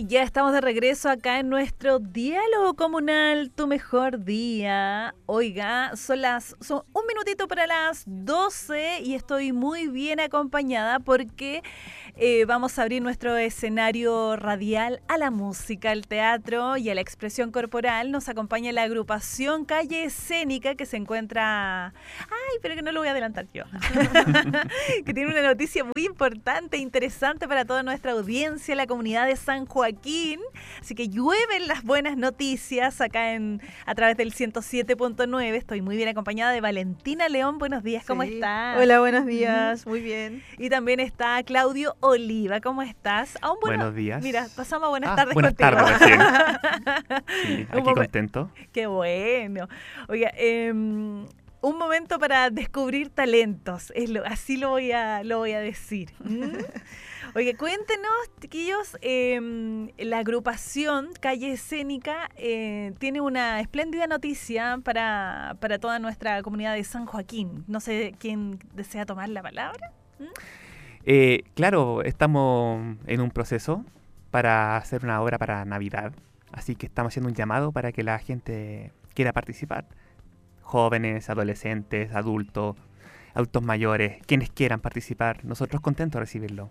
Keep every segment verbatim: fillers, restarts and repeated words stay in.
ya estamos de regreso acá en nuestro diálogo comunal, tu mejor día. Oiga, son las son un minutito para las doce y estoy muy bien acompañada porque eh, vamos a abrir nuestro escenario radial a la música, al teatro y a la expresión corporal. Nos acompaña la agrupación Calle Escénica, que se encuentra... Ay, pero que no lo voy a adelantar yo. Que tiene una noticia muy importante, interesante para toda nuestra audiencia, la comunidad de San Joaquín. Así que llueven las buenas noticias acá en a través del ciento siete punto nueve. Estoy muy bien acompañada de Valentina León. Buenos días, ¿cómo Sí. estás? Hola, buenos días. Muy bien. Y también está Claudio Oliva. ¿Cómo estás? Ah, un bueno, Buenos días. Mira, pasamos a buenas Ah, tardes buenas contigo. tardes, recién. Sí, Un aquí momen- contento. Qué bueno. Oiga, eh, un momento para descubrir talentos. Es lo, así lo voy a, lo voy a decir. ¿Mm? Oye, cuéntenos, chiquillos, eh, la agrupación Calle Escénica eh, tiene una espléndida noticia para, para toda nuestra comunidad de San Joaquín. No sé quién desea tomar la palabra. ¿Mm? Eh, claro, estamos en un proceso para hacer una obra para Navidad. Así que estamos haciendo un llamado para que la gente quiera participar. Jóvenes, adolescentes, adultos, adultos mayores, quienes quieran participar. Nosotros contentos de recibirlo.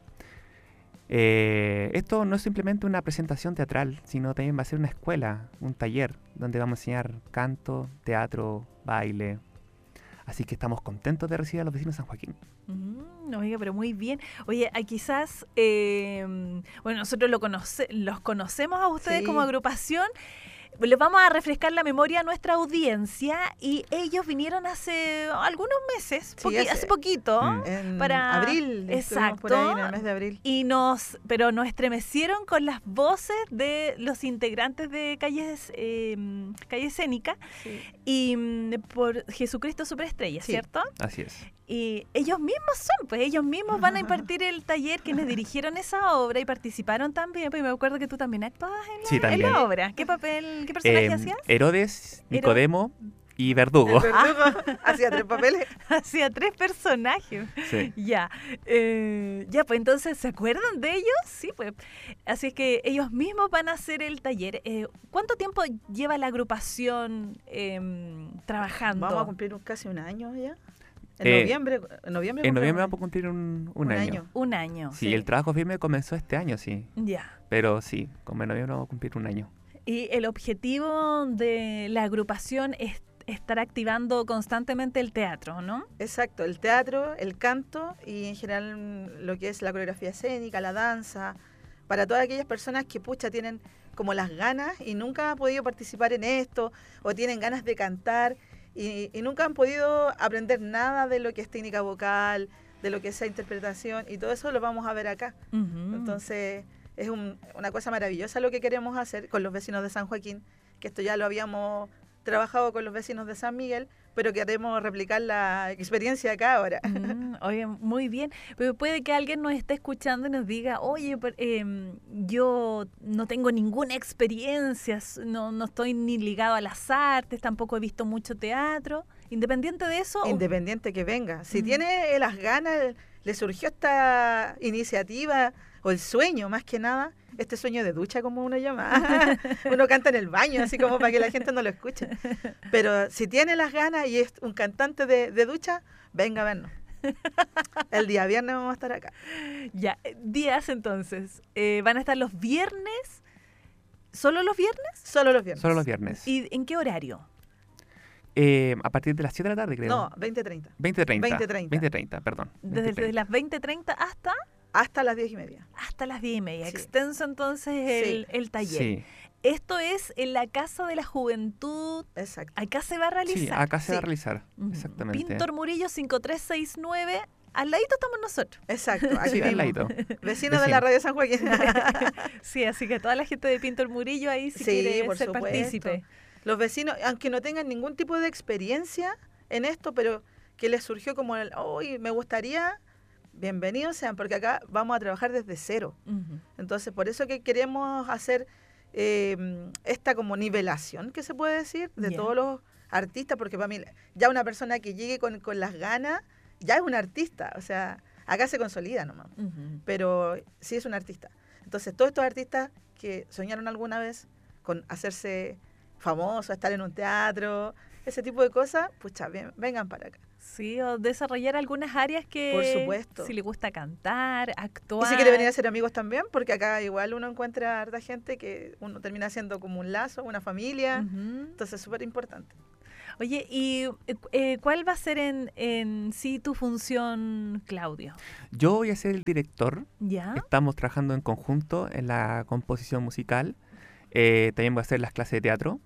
Eh, esto no es simplemente una presentación teatral, sino también va a ser una escuela, un taller, donde vamos a enseñar canto, teatro, baile. Así que estamos contentos de recibir a los vecinos de San Joaquín. Mm, oiga, pero muy bien. Oye, ah, quizás, eh, bueno, nosotros lo conoce, los conocemos a ustedes Sí. como agrupación. Les vamos a refrescar la memoria a nuestra audiencia y ellos vinieron hace algunos meses, Sí, poqui- hace- hace poquito, Mm. En Para- abril. estuvimos por Exacto. ahí, en el mes de abril. y nos, pero nos estremecieron con las voces de los integrantes de Calles, eh, Calle Escénica Sí. y mm, por Jesucristo Superestrella, Sí. ¿cierto? Así es. Y ellos mismos son, pues ellos mismos van a impartir el taller, quienes dirigieron esa obra y participaron también, pues me acuerdo que tú también actuabas en la, Sí, en también. la obra. ¿Qué papel, qué personaje Eh, hacías? Herodes, Nicodemo y Verdugo. El verdugo hacía tres papeles. Hacía tres personajes. Sí. Ya, eh, ya, pues entonces, ¿se acuerdan de ellos? Sí, pues. Así es que ellos mismos van a hacer el taller. Eh, ¿Cuánto tiempo lleva la agrupación em, trabajando? Vamos a cumplir un- casi un año ya. En Eh, noviembre. En noviembre, En noviembre cumplimos vamos a cumplir un, un un año. año. Un año. Sí, Sí. el trabajo firme comenzó este año, sí. Ya. Pero sí, como en noviembre vamos a cumplir un año. Y el objetivo de la agrupación es estar activando constantemente el teatro, ¿no? Exacto, el teatro, el canto y en general mm, lo que es la coreografía escénica, la danza, para todas aquellas personas que pucha tienen como las ganas y nunca han podido participar en esto o tienen ganas de cantar y, y nunca han podido aprender nada de lo que es técnica vocal, de lo que es esa interpretación y todo eso lo vamos a ver acá. Ujú. Entonces es un- una cosa maravillosa lo que queremos hacer con los vecinos de San Joaquín, que esto ya lo habíamos trabajado con los vecinos de San Miguel, pero queremos replicar la experiencia acá ahora. Mm, oye, muy bien. Pero puede que alguien nos esté escuchando y nos diga, oye, pero, em, yo no tengo ninguna experiencia, s- no, no estoy ni ligado a las artes, tampoco he visto mucho teatro. Independiente de eso, Independiente que venga. Si Ujú. tiene las ganas, le surgió esta iniciativa o el sueño más que nada, este sueño de ducha como uno llama. Uno canta en el baño, así como para que la gente no lo escuche. Pero si tiene las ganas y es un cantante de, de ducha, venga a vernos. El día viernes vamos a estar acá. ya, eh, días entonces, eh, van a estar los viernes, ¿solo los viernes? Solo los viernes. Solo los viernes. ¿Y en qué horario? Eh, a partir de las siete de la tarde, creo. No, veinte treinta. veinte treinta. veinte treinta. veinte treinta, perdón. Desde, veinte treinta. las veinte treinta hasta, Hasta las diez y media. hasta las diez y media. Sí. Extenso entonces el, Sí. el taller. Sí, Esto es en la Casa de la Juventud. Exacto. Acá se va a realizar. sí, acá se va a Sí. realizar. Ujú. Exactamente. Pintor Murillo cinco tres seis nueve. Al ladito estamos nosotros. Exacto. Aquí Sí, al mismo. ladito. Vecinos de Vecino. la radio San Joaquín. Sí, así que toda la gente de Pintor Murillo ahí si Sí, quiere por ser supuesto. partícipe. Los vecinos, aunque no tengan ningún tipo de experiencia en esto, pero que les surgió como el, hoy me gustaría, bienvenidos sean, porque acá vamos a trabajar desde cero. Ujú. Entonces, por eso que queremos hacer eh, esta como nivelación, que se puede decir, de Ya. todos los artistas, porque para mí ya una persona que llegue con, con las ganas, ya es un artista. O sea, Acá se consolida nomás, Ujú. pero sí es un artista. Entonces, todos estos artistas que soñaron alguna vez con hacerse famosos, estar en un teatro, ese tipo de cosas, pucha, ven- vengan para acá. Sí, o desarrollar algunas áreas que Por supuesto. si le gusta cantar, actuar. Y si quiere venir a ser amigos también, porque acá igual uno encuentra harta gente que uno termina siendo como un lazo, una familia. Ujú. Entonces, es súper importante. Oye, ¿y eh, cu- eh, cuál va a ser en, en sí tu función, Claudio? Yo voy a ser el director. ¿Ya? Estamos trabajando en conjunto en la composición musical. Eh, también voy a hacer las clases de teatro.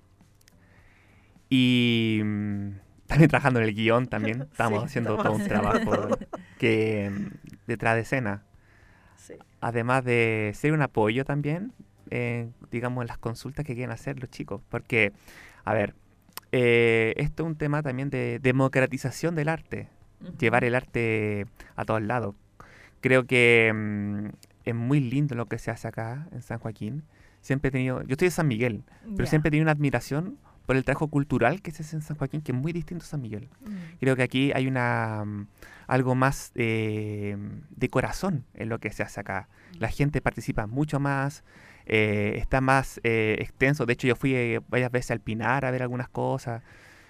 Y mm, también trabajando en el guión también. Estamos Sí, haciendo estamos todo un haciendo trabajo todo. que mm, detrás de escena. Sí. Además de ser un apoyo también, eh, digamos, en las consultas que quieren hacer los chicos. Porque, a ver, eh, esto es un tema también de democratización del arte. Ujú. Llevar el arte a todos lados. Creo que mm, es muy lindo lo que se hace acá en San Joaquín. Siempre he tenido, yo estoy de San Miguel, pero Ya. siempre he tenido una admiración por el trabajo cultural que se hace en San Joaquín, que es muy distinto a San Miguel. Mm. Creo que aquí hay una mm, algo más eh, de corazón en lo que se hace acá. La gente participa mucho más, eh, está más eh, extenso. De hecho, yo fui eh, varias veces al Pinar a ver algunas cosas.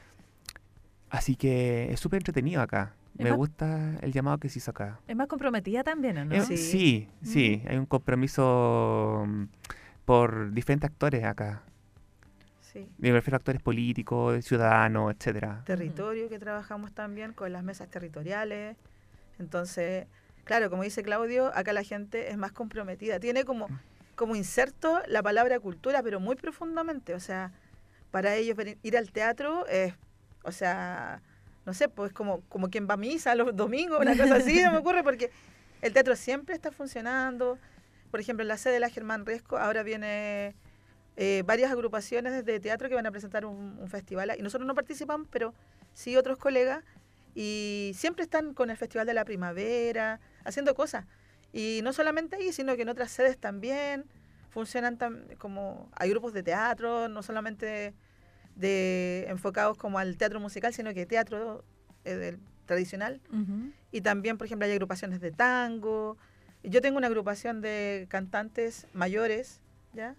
Así que es súper entretenido acá. Es Me más- gusta el llamado que se hizo acá. Es más comprometida también, ¿o no? Eh, Sí. sí, sí, hay un compromiso mm, por diferentes actores acá. Sí. Me refiero a actores políticos, ciudadanos, etcétera. Territorio que trabajamos también con las mesas territoriales. Entonces, claro, como dice Claudio, acá la gente es más comprometida. Tiene como, como inserto la palabra cultura, pero muy profundamente. O sea, para ellos venir- ir al teatro es, o sea, no sé, pues como, como quien va a misa los domingos, una cosa así, no me ocurre, porque el teatro siempre está funcionando. Por ejemplo, en la sede de la Germán Riesco ahora viene eh, varias agrupaciones de teatro que van a presentar un, un festival. Y nosotros no participamos, pero sí otros colegas. Y siempre están con el Festival de la Primavera, haciendo cosas. Y no solamente ahí, sino que en otras sedes también funcionan tam- como... Hay grupos de teatro, no solamente de enfocados como al teatro musical, sino que teatro eh, del tradicional. Ujú. Y también, por ejemplo, hay agrupaciones de tango. Yo tengo una agrupación de cantantes mayores, ¿ya?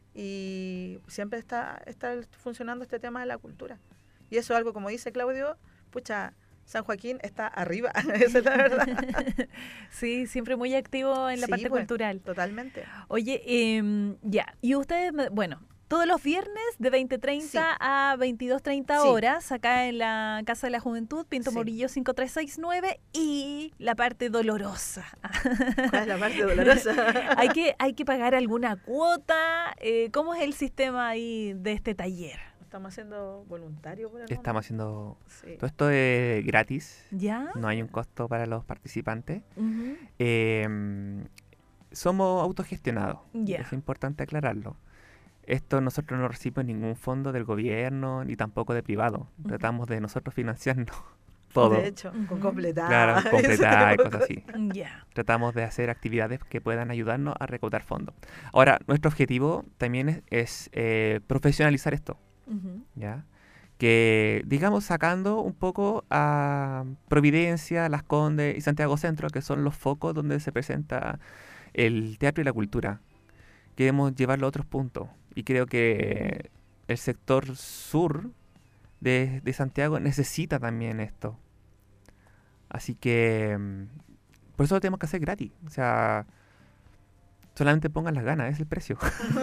Y siempre está, está funcionando este tema de la cultura. Y eso es algo, como dice Claudio, pucha, San Joaquín está arriba, esa es la verdad. Sí, siempre muy activo en la Sí, parte pues, cultural. Totalmente. Oye, em, ya, y ustedes, me- bueno, todos los viernes de veinte treinta Sí. a veintidós treinta Sí. horas, acá en la Casa de la Juventud, Pinto Sí. Morillo cinco tres seis nueve, y la parte dolorosa. ¿Cuál es la parte dolorosa? ¿Hay que, hay que pagar alguna cuota? Eh, ¿Cómo es el sistema ahí de este taller? Estamos haciendo voluntario por el Estamos haciendo... momento. Sí. Todo esto es gratis, ¿Ya? no hay un costo para los participantes. Ujú. Eh, somos autogestionados, Ya. es importante aclararlo. Esto nosotros no recibimos ningún fondo del gobierno ni tampoco de privado. Ujú. Tratamos de nosotros financiarnos todo. De hecho, con Ujú. completar. Claro, ese completar y tipo de cosas así. Ya. Tratamos de hacer actividades que puedan ayudarnos a recaudar fondos. Ahora, nuestro objetivo también es, es, eh, profesionalizar esto, Ujú. ¿ya? Que, digamos, sacando un poco a Providencia, Las Condes y Santiago Centro, que son los focos donde se presenta el teatro y la cultura. Queremos llevarlo a otros puntos. Y creo que el sector sur de, de Santiago necesita también esto. Así que mm, por eso lo tenemos que hacer gratis. O sea, solamente pongan las ganas, es el precio.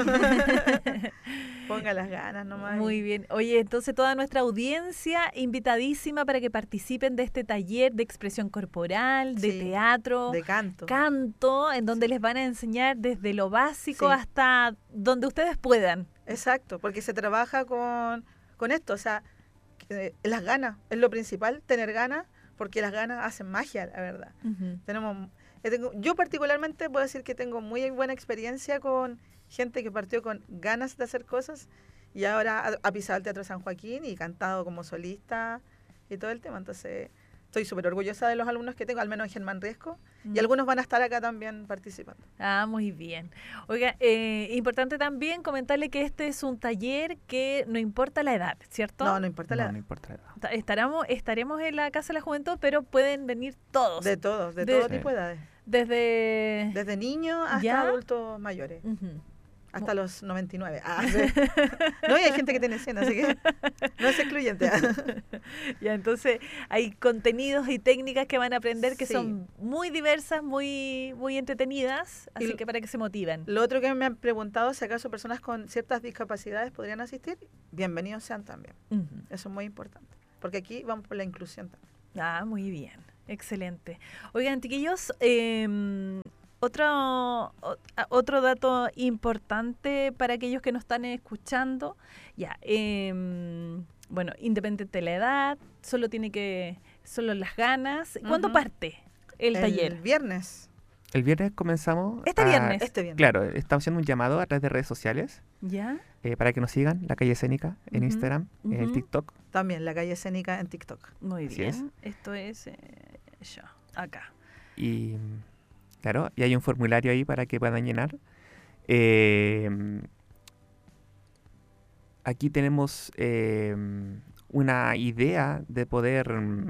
Ponga las ganas nomás. Muy bien. Oye, entonces toda nuestra audiencia invitadísima para que participen de este taller de expresión corporal, de Sí, teatro, De canto. canto, en donde les van a enseñar desde lo básico Sí. hasta donde ustedes puedan. Exacto, porque se trabaja con, con esto, o sea, que, eh, las ganas, es lo principal, tener ganas, porque las ganas hacen magia, la verdad. Ujú. Tenemos, yo, tengo- yo particularmente puedo decir que tengo muy buena experiencia con gente que partió con ganas de hacer cosas y ahora ha, ha pisado el Teatro San Joaquín y cantado como solista y todo el tema. Entonces, estoy súper orgullosa de los alumnos que tengo, al menos en Germán Riesco. Y algunos van a estar acá también participando. Ah, muy bien. Oiga, eh, importante también comentarle que este es un taller que no importa la edad, ¿cierto? No, no importa la No, edad. no importa la edad. Ta- Estaremos, estaremos en la Casa de la Juventud, pero pueden venir todos. De todos, de, De- todo Sí. tipo de edades. desde... Desde niños hasta ¿Ya? adultos mayores. Ujú. Hasta los noventa y nueve. Ah, sí. No, y hay gente que tiene cien, así que no es excluyente. Ya, entonces hay contenidos y técnicas que van a aprender que Sí. son muy diversas, muy, muy entretenidas, así Y- que para que se motiven. Lo otro que me han preguntado, si acaso personas con ciertas discapacidades podrían asistir, bienvenidos sean también. Ujú. Eso es muy importante. Porque aquí vamos por la inclusión también. Ah, muy bien, excelente. Oigan, chiquillos, eh, otro, o- a- otro dato importante para aquellos que nos están escuchando, ya, eh, bueno, independiente de la edad, solo tiene que, solo las ganas. ¿Cuándo Ujú. parte el, taller? El viernes. El viernes comenzamos. Este a- viernes. Este viernes. Claro, estamos haciendo un llamado a través de redes sociales ¿Ya? eh, para que nos sigan, La Calle Escénica, en Ujú, Instagram, en el ujú. TikTok. También la calle escénica en TikTok. Muy Así bien. es. Esto es eh, ya, acá. Y claro, y hay un formulario ahí para que puedan llenar. Eh, aquí tenemos eh, una idea de poder mm,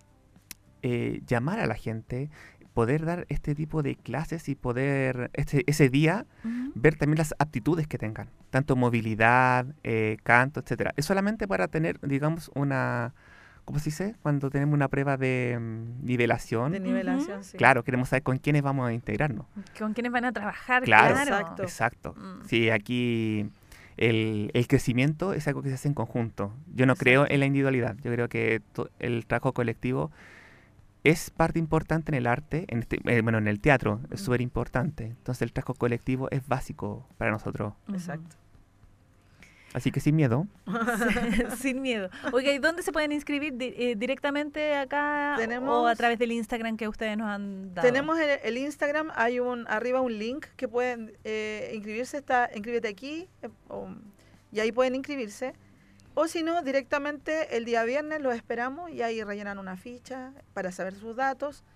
eh, llamar a la gente, poder dar este tipo de clases y poder este, ese día Ujú. ver también las aptitudes que tengan, tanto movilidad, eh, canto, etcétera. Es solamente para tener, digamos, una, ¿cómo se dice? Cuando tenemos una prueba de mm, nivelación. De nivelación, sí. Claro, queremos saber con quiénes vamos a integrarnos. ¿Con quiénes van a trabajar? Claro, Exacto. Exacto. Mm. Sí, aquí el, el crecimiento es algo que se hace en conjunto. Yo no creo en la individualidad. Yo creo que to- el trabajo colectivo es parte importante en el arte, en este, eh, bueno, en el teatro es Mm. súper importante. Entonces el trabajo colectivo es básico para nosotros. Ujú. Exacto. Así que sin miedo, Sin miedo. Oiga, ¿y dónde se pueden inscribir? Di- eh, ¿Directamente acá o a Tenemos- través del Instagram que ustedes nos han dado? Tenemos el, el Instagram, hay un arriba un link que pueden eh, inscribirse, está inscríbete aquí, eh, o- y ahí pueden inscribirse. O si no, directamente el día viernes los esperamos y ahí rellenan una ficha para saber sus datos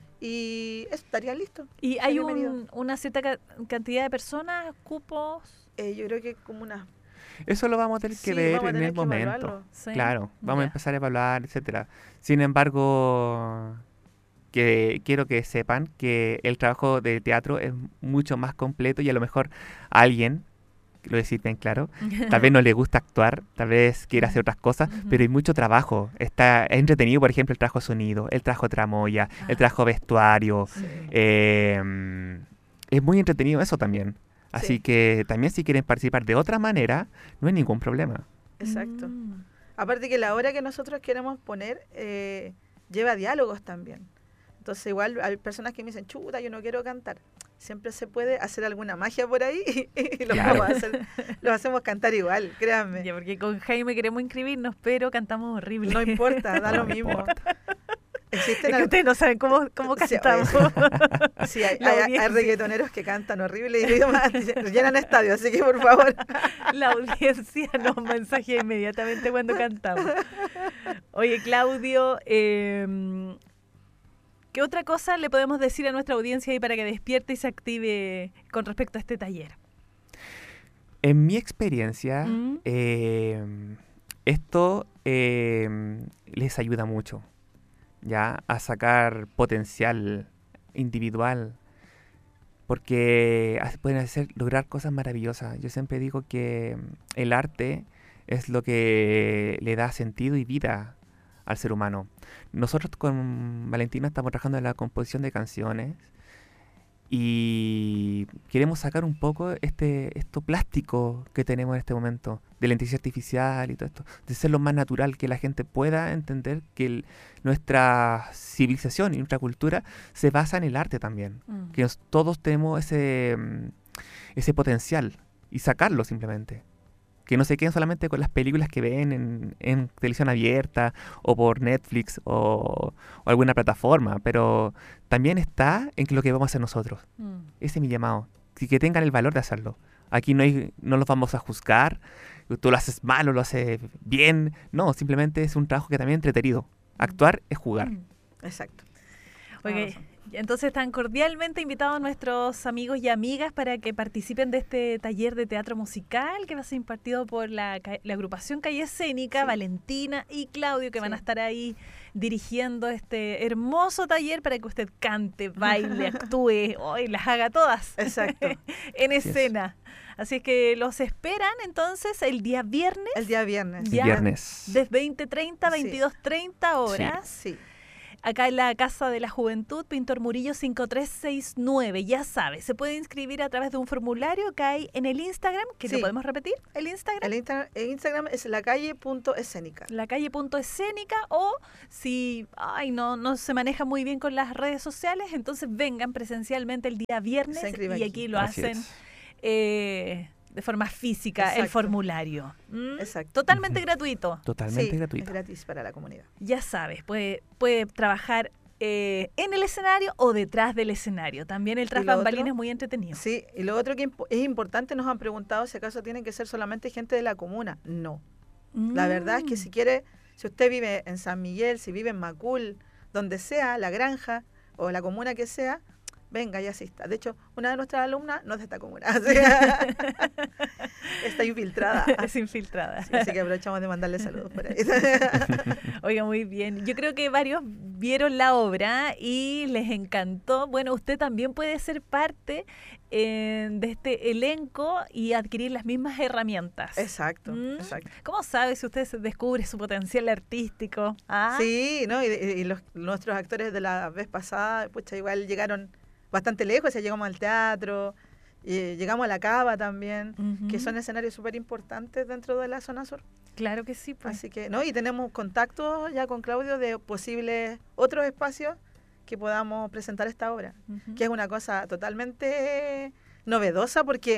y eso, estarían listos. ¿Y hay bienvenido. un- una cierta ca- cantidad de personas, cupos? Eh, yo creo que como unas... eso lo vamos a tener que Sí, ver vamos a en tener el que momento. evaluarlo. Sí. Claro, vamos Ya. a empezar a evaluar, etcétera. Sin embargo, que quiero que sepan que el trabajo de teatro es mucho más completo y a lo mejor a alguien, quiero decir bien claro, tal vez no le gusta actuar, tal vez quiera hacer otras cosas, Ujú. pero hay mucho trabajo. Está es entretenido, por ejemplo, el trabajo de sonido, el trabajo de tramoya, Ah. el trabajo de vestuario. Sí. eh, mm, es muy entretenido eso también. Así Sí. que también si quieren participar de otra manera, no hay ningún problema. Exacto. Mm. Aparte que la obra que nosotros queremos poner eh, lleva diálogos también. Entonces igual hay personas que me dicen, chuta, yo no quiero cantar. Siempre se puede hacer alguna magia por ahí y, lo Claro. vamos a hacer, los hacemos cantar igual, créanme. Ya, porque con Jaime queremos inscribirnos, pero cantamos horrible. No importa, da No lo mismo. importa. Existen Es que al- ustedes no saben cómo, cómo Sí, cantamos. sí, hay, la hay- hay audiencia. reggaetoneros que cantan horrible y además llenan estadios, así que por favor. La audiencia nos mensajea inmediatamente cuando cantamos. Oye, Claudio, eh, ¿qué otra cosa le podemos decir a nuestra audiencia ahí para que despierte y se active con respecto a este taller? En mi experiencia, Mm. eh, esto eh, les ayuda mucho, ya, a sacar potencial individual, porque as- pueden hacer, lograr cosas maravillosas. Yo siempre digo que mm, el arte es lo que le da sentido y vida al ser humano. Nosotros con Valentina estamos trabajando en la composición de canciones y queremos sacar un poco este esto plástico que tenemos en este momento, de la inteligencia artificial y todo esto, de ser lo más natural, que la gente pueda entender que el- nuestra civilización y nuestra cultura se basa en el arte también, Mm. que nos- todos tenemos ese, mm, ese potencial y sacarlo simplemente. Que no se queden solamente con las películas que ven en, en televisión abierta o por Netflix o, o alguna plataforma, pero también está en lo que vamos a hacer nosotros. Mm. Ese es mi llamado. Y que tengan el valor de hacerlo. Aquí no, hay, no los vamos a juzgar. Tú lo haces mal o lo haces bien. No, simplemente es un trabajo que también es entretenido. Actuar es jugar. Mm. Exacto. Oye, Toda razón. Entonces están cordialmente invitados nuestros amigos y amigas para que participen de este taller de teatro musical que va a ser impartido por la, la agrupación Calle Escénica, Sí. Valentina y Claudio, que Sí. van a estar ahí dirigiendo este hermoso taller para que usted cante, baile, actúe, hoy las haga todas Exacto. en Así es. escena. Así es que los esperan entonces el día viernes El día viernes. Ya. Viernes. de veinte treinta a Sí. veintidós treinta horas. Sí. Acá en la Casa de la Juventud, Pintor Murillo cinco tres seis nueve. Ya sabe, se puede inscribir a través de un formulario que hay en el Instagram, que Sí. lo podemos repetir, el Instagram. El, Insta- el Instagram es lacalle.escénica. La calle punto escénica, o si ay no no se maneja muy bien con las redes sociales, entonces vengan presencialmente el día viernes Se inscribe y aquí. aquí lo Así hacen es. eh, de forma física el Exacto. formulario. ¿Mm? Exacto. Totalmente Ujú. gratuito. Totalmente Sí, gratuito. es gratis para la comunidad. Ya sabes, puede, puede trabajar eh, en el escenario o detrás del escenario. También el tras lo bambalinas otro? es muy entretenido. Sí, y lo otro que impo- es importante, nos han preguntado si acaso tienen que ser solamente gente de la comuna. No. La verdad es que si quiere, si usted vive en San Miguel, si vive en Macul, donde sea, la granja o la comuna que sea, venga y asista. De hecho, una de nuestras alumnas no es de esta comuna. Así que está infiltrada. es infiltrada. Sí, así que aprovechamos de mandarle saludos por ahí. Oiga, muy bien. Yo creo que varios vieron la obra y les encantó. Bueno, usted también puede ser parte eh, de este elenco y adquirir las mismas herramientas. Exacto, ¿Mm? exacto. ¿Cómo sabe si usted se descubre su potencial artístico? ¿Ah? Sí, ¿no? Y, y los, nuestros actores de la vez pasada, pucha, igual llegaron bastante lejos, o sea, llegamos al teatro, y llegamos a la Cava también, Ujú. que son escenarios súper importantes dentro de la zona sur. Claro que sí, pues. Así que, ¿no? Y tenemos contactos ya con Claudio de posibles otros espacios que podamos presentar esta obra, Ujú. que es una cosa totalmente novedosa porque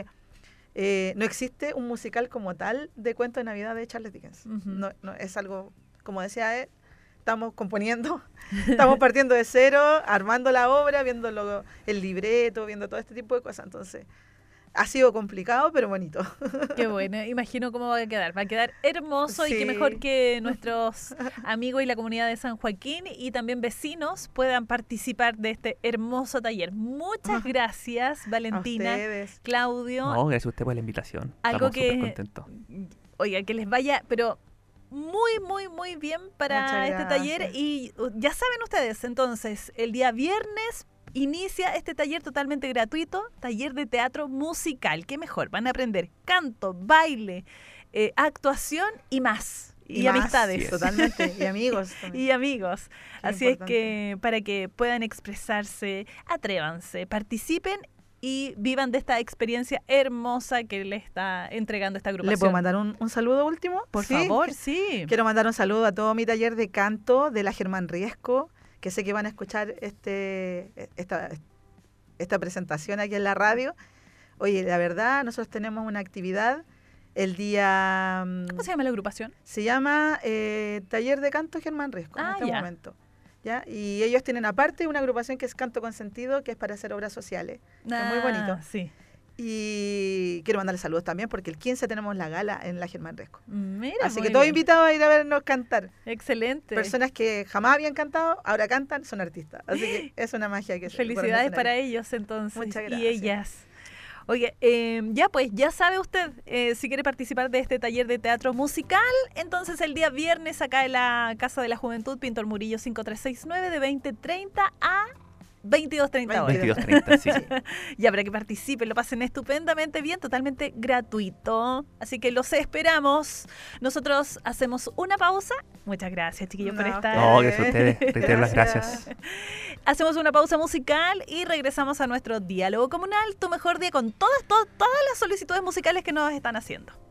eh, no existe un musical como tal de cuento de Navidad de Charles Dickens. Ujú. No, no, es algo, como decía él, estamos componiendo, estamos partiendo de cero, armando la obra, viendo lo- el libreto, viendo todo este tipo de cosas. Entonces, ha sido complicado, pero bonito. Qué bueno, imagino cómo va a quedar. Va a quedar hermoso y qué Sí. mejor que nuestros amigos y la comunidad de San Joaquín y también vecinos puedan participar de este hermoso taller. Muchas gracias, A Valentina, ustedes. Claudio. No, gracias a usted por la invitación. Algo Estamos que- súper contentos. Oiga, que les vaya, pero muy, muy, muy bien para Muchas este taller. gracias. Y uh, ya saben ustedes, entonces, el día viernes inicia este taller totalmente gratuito, taller de teatro musical. ¿Qué mejor? Van a aprender canto, baile, eh, actuación y más. Y, más, amistades. Así es. Totalmente. Y amigos. también. Y amigos. Qué Así es que para que puedan expresarse, atrévanse, participen y vivan de esta experiencia hermosa que le está entregando esta agrupación. ¿Le puedo mandar un, un saludo último? Por Sí. favor, sí. Quiero mandar un saludo a todo mi taller de canto de la Germán Riesco, que sé que van a escuchar este esta, esta presentación aquí en la radio. Oye, la verdad, nosotros tenemos una actividad el día... mm, ¿Cómo se llama la agrupación? Se llama eh, Taller de Canto Germán Riesco Ah, en este ya. momento. ¿Ya? Y ellos tienen aparte una agrupación que es Canto con Sentido, que es para hacer obras sociales. Es muy bonito. Ah, sí. Y quiero mandarles saludos también porque el quince tenemos la gala en la Germán Riesco. Mira, Así muy que todos bien. invitados a ir a vernos cantar. Excelente. Personas que jamás habían cantado, ahora cantan, son artistas. Así que es una magia que se- Felicidades por el para escenario. ellos entonces Muchas y gracias. ellas. Oye, eh, ya pues, ya sabe usted, eh, si quiere participar de este taller de teatro musical, entonces el día viernes acá en la Casa de la Juventud, Pintor Murillo cinco tres seis nueve, de veinte treinta a veintidós treinta horas. veintidós treinta, sí. Ya, para que participen, lo pasen estupendamente bien, totalmente gratuito. Así que los esperamos. Nosotros hacemos una pausa. Muchas gracias, chiquillos, por No, estar. No, gracias a ustedes. Reitero las Gracias. gracias. Hacemos una pausa musical y regresamos a nuestro diálogo comunal. Tu mejor día con todas, todas, todas las solicitudes musicales que nos están haciendo.